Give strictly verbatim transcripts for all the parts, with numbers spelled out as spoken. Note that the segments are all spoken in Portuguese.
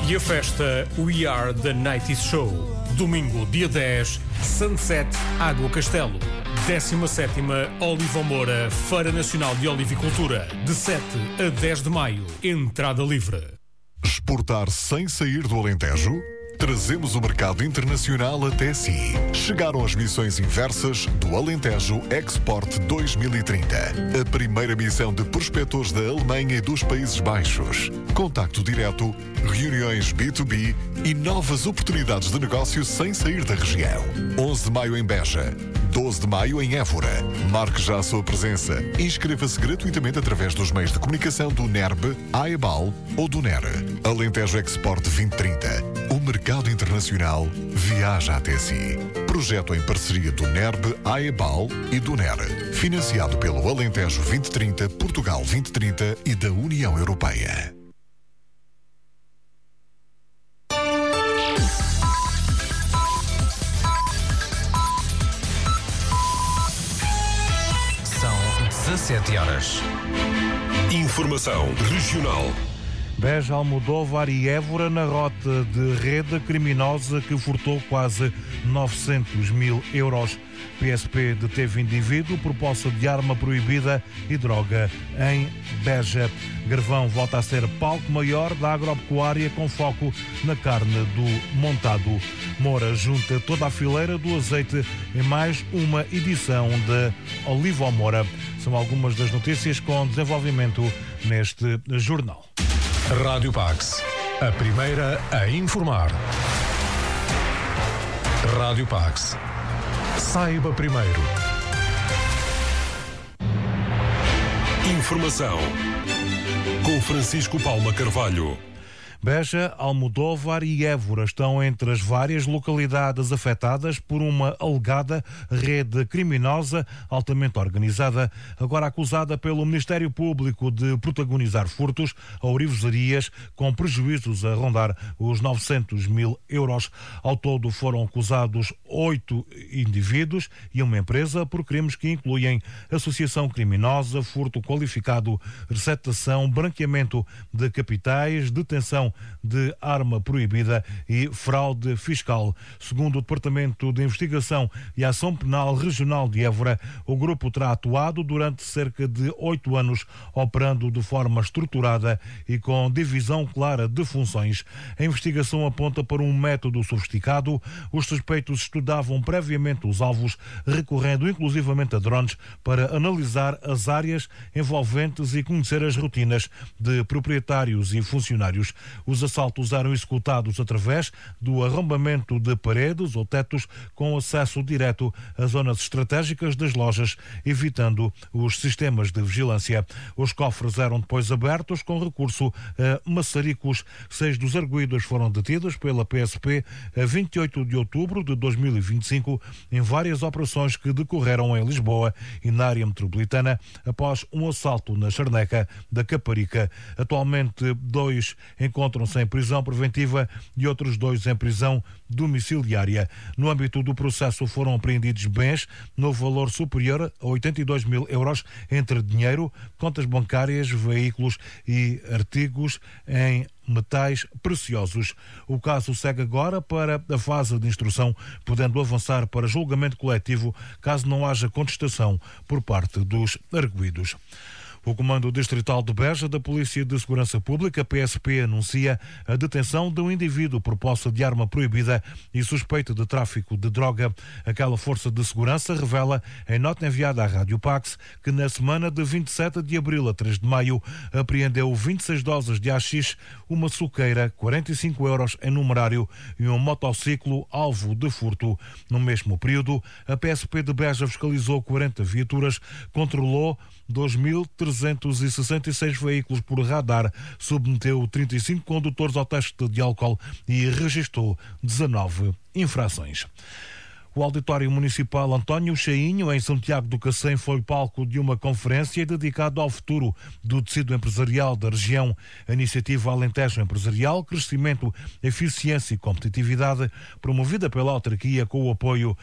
E a festa We Are The nineties Show. Domingo, dia dez, Sunset Água Castelo. décima sétima Oliva Moura, Feira Nacional de Olivicultura. De sete a dez de maio. Entrada livre. Exportar sem sair do Alentejo? Trazemos o mercado internacional até si. Chegaram as missões inversas do Alentejo Export dois mil e trinta. A primeira missão de prospectores da Alemanha e dos Países Baixos. Contacto direto, reuniões B dois B e novas oportunidades de negócio sem sair da região. onze de maio em Beja. doze de maio em Évora. Marque já a sua presença. Inscreva-se gratuitamente através dos meios de comunicação do N E R B, AEBAL ou do N E R. Alentejo Export dois mil e trinta. O mercado internacional viaja até si. Projeto em parceria do N E R B, AEBAL e do N E R. Financiado pelo Alentejo vinte e trinta, Portugal vinte e trinta e da União Europeia. dezessete horas. Informação regional. Beja, Almodóvar e Évora na rota de rede criminosa que furtou quase novecentos mil euros. P S P deteve indivíduo por posse de arma proibida e droga em Beja. Garvão volta a ser palco maior da agropecuária com foco na carne do montado. Moura junta toda a fileira do azeite em mais uma edição de Oliva Moura. São algumas das notícias com desenvolvimento neste jornal. Rádio Pax, a primeira a informar. Rádio Pax. Saiba primeiro. Informação com Francisco Paula Carvalho. Beja, Almodóvar e Évora estão entre as várias localidades afetadas por uma alegada rede criminosa altamente organizada, agora acusada pelo Ministério Público de protagonizar furtos a ourivesarias com prejuízos a rondar os novecentos mil euros. Ao todo foram acusados oito indivíduos e uma empresa por crimes que incluem associação criminosa, furto qualificado, receptação, branqueamento de capitais, detenção de arma proibida e fraude fiscal. Segundo o Departamento de Investigação e Ação Penal Regional de Évora, o grupo terá atuado durante cerca de oito anos, operando de forma estruturada e com divisão clara de funções. A investigação aponta para um método sofisticado. Os suspeitos estudavam previamente os alvos, recorrendo inclusivamente a drones para analisar as áreas envolventes e conhecer as rotinas de proprietários e funcionários. Os assaltos eram executados através do arrombamento de paredes ou tetos com acesso direto às zonas estratégicas das lojas, evitando os sistemas de vigilância. Os cofres eram depois abertos com recurso a maçaricos. Seis dos arguidos foram detidos pela P S P a vinte e oito de outubro de dois mil e vinte e cinco em várias operações que decorreram em Lisboa e na área metropolitana após um assalto na Charneca da Caparica. Atualmente, dois encontram encontram-se em prisão preventiva e outros dois em prisão domiciliária. No âmbito do processo foram apreendidos bens no valor superior a oitenta e dois mil euros entre dinheiro, contas bancárias, veículos e artigos em metais preciosos. O caso segue agora para a fase de instrução, podendo avançar para julgamento coletivo caso não haja contestação por parte dos arguidos. O Comando Distrital de Beja da Polícia de Segurança Pública, P S P, anuncia a detenção de um indivíduo por posse de arma proibida e suspeito de tráfico de droga. Aquela força de segurança revela, em nota enviada à Rádio Pax, que na semana de vinte e sete de abril a três de maio apreendeu vinte e seis doses de haxixe, uma suqueira, quarenta e cinco euros em numerário e um motociclo alvo de furto. No mesmo período, a P S P de Beja fiscalizou quarenta viaturas, controlou dois mil trezentos e sessenta e seis veículos por radar, submeteu trinta e cinco condutores ao teste de álcool e registrou dezanove infrações. O Auditório Municipal António Chainho, em Santiago do Cacém, foi palco de uma conferência dedicada ao futuro do tecido empresarial da região. A iniciativa Alentejo Empresarial, Crescimento, Eficiência e Competitividade, promovida pela autarquia com o apoio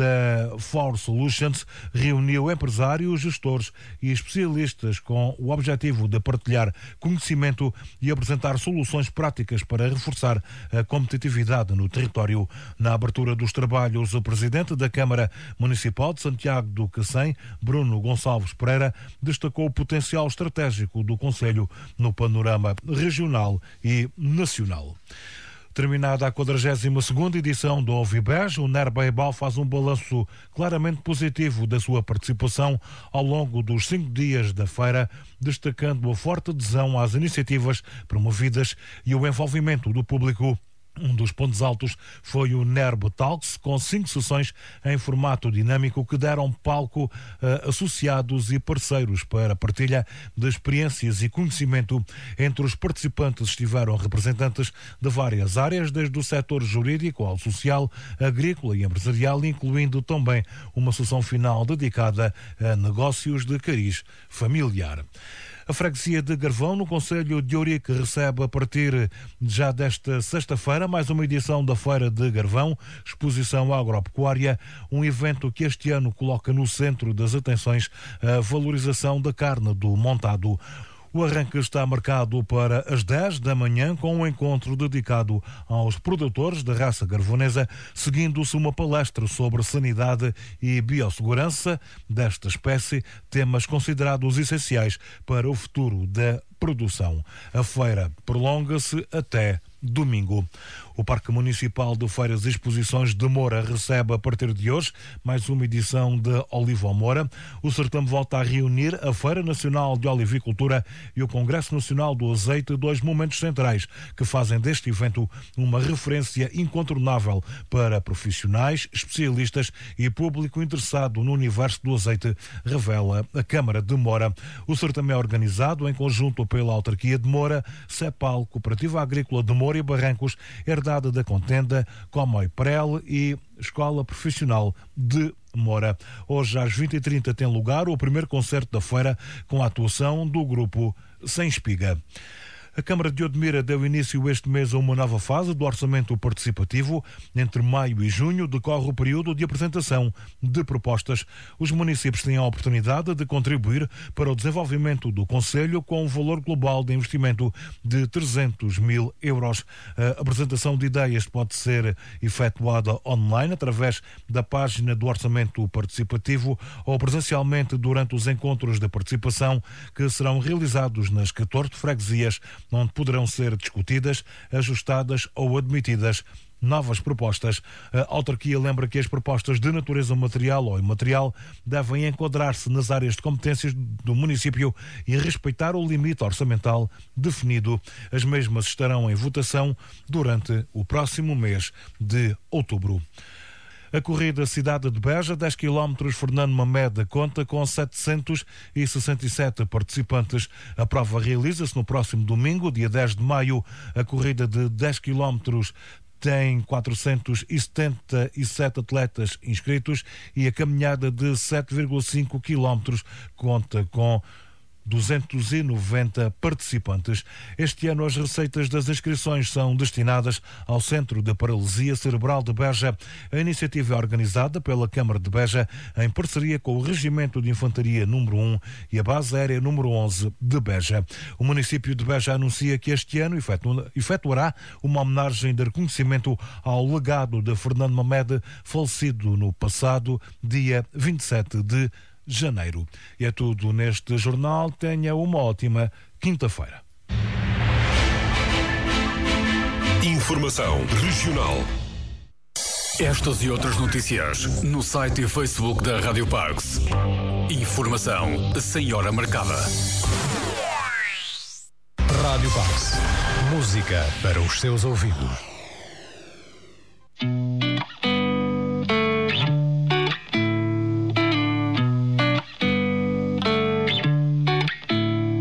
da For Solutions, reuniu empresários, gestores e especialistas com o objetivo de partilhar conhecimento e apresentar soluções práticas para reforçar a competitividade no território. Na abertura dos trabalhos, o presidente da Câmara Municipal de Santiago do Cacém, Bruno Gonçalves Pereira, destacou o potencial estratégico do concelho no panorama regional e nacional. Terminada a quadragésima segunda edição do Ovibés, o NER Baibal faz um balanço claramente positivo da sua participação ao longo dos cinco dias da feira, destacando a forte adesão às iniciativas promovidas e o envolvimento do público. Um dos pontos altos foi o NERB Talks, com cinco sessões em formato dinâmico que deram palco a associados e parceiros para partilha de experiências e conhecimento. Entre os participantes estiveram representantes de várias áreas, desde o setor jurídico ao social, agrícola e empresarial, incluindo também uma sessão final dedicada a negócios de cariz familiar. A freguesia de Garvão, no concelho de Ourique, recebe a partir já desta sexta-feira mais uma edição da Feira de Garvão, exposição agropecuária, um evento que este ano coloca no centro das atenções a valorização da carne do montado. O arranque está marcado para as dez da manhã, com um encontro dedicado aos produtores da raça garvonesa, seguindo-se uma palestra sobre sanidade e biossegurança desta espécie, temas considerados essenciais para o futuro da produção. A feira prolonga-se até domingo. O Parque Municipal de Feiras e Exposições de Moura recebe a partir de hoje mais uma edição de Oliva Moura. O certame volta a reunir a Feira Nacional de Olivicultura e o Congresso Nacional do Azeite, dois momentos centrais que fazem deste evento uma referência incontornável para profissionais, especialistas e público interessado no universo do azeite, revela a Câmara de Moura. O certame é organizado em conjunto pela Autarquia de Moura, CEPAL, Cooperativa Agrícola de Moura e Barrancos, herdada da Contenda, Comoi Prel e Escola Profissional de Moura. Hoje às vinte e trinta tem lugar o primeiro concerto da feira com a atuação do grupo Sem Espiga. A Câmara de Odmira deu início este mês a uma nova fase do orçamento participativo. Entre maio e junho decorre o período de apresentação de propostas. Os municípios têm a oportunidade de contribuir para o desenvolvimento do concelho com um valor global de investimento de trezentos mil euros. A apresentação de ideias pode ser efetuada online através da página do orçamento participativo ou presencialmente durante os encontros de participação que serão realizados nas catorze freguesias, onde poderão ser discutidas, ajustadas ou admitidas novas propostas. A autarquia lembra que as propostas de natureza material ou imaterial devem enquadrar-se nas áreas de competências do município e respeitar o limite orçamental definido. As mesmas estarão em votação durante o próximo mês de outubro. A corrida Cidade de Beja, dez quilómetros, Fernando Mamede, conta com setecentos e sessenta e sete participantes. A prova realiza-se no próximo domingo, dia dez de maio. A corrida de dez quilómetros tem quatrocentos e setenta e sete atletas inscritos e a caminhada de sete vírgula cinco quilómetros conta com duzentos e noventa participantes. Este ano as receitas das inscrições são destinadas ao Centro de Paralisia Cerebral de Beja. A iniciativa é organizada pela Câmara de Beja em parceria com o Regimento de Infantaria número um e a Base Aérea número onze de Beja. O município de Beja anuncia que este ano efetuará uma homenagem de reconhecimento ao legado de Fernando Mamede, falecido no passado dia vinte e sete de janeiro. E é tudo neste jornal. Tenha uma ótima quinta-feira. Informação regional. Estas e outras notícias no site e Facebook da Rádio Parks. Informação sem hora marcada. Rádio Parks. Música para os seus ouvidos.